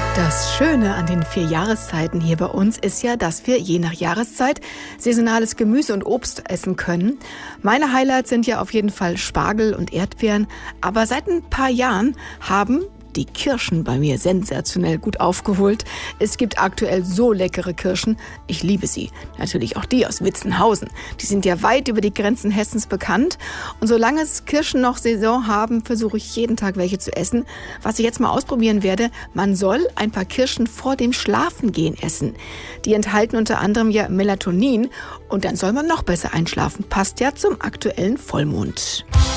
Das Schöne an den 4 Jahreszeiten hier bei uns ist ja, dass wir je nach Jahreszeit saisonales Gemüse und Obst essen können. Meine Highlights sind ja auf jeden Fall Spargel und Erdbeeren. Aber seit ein paar Jahren haben die Kirschen bei mir sensationell gut aufgeholt. Es gibt aktuell so leckere Kirschen. Ich liebe sie. Natürlich auch die aus Witzenhausen. Die sind ja weit über die Grenzen Hessens bekannt. Und solange es Kirschen noch Saison haben, versuche ich jeden Tag welche zu essen. Was ich jetzt mal ausprobieren werde, man soll ein paar Kirschen vor dem Schlafengehen essen. Die enthalten unter anderem ja Melatonin und dann soll man noch besser einschlafen. Passt ja zum aktuellen Vollmond.